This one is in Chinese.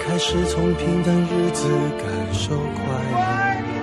开始从平淡日子感受快乐。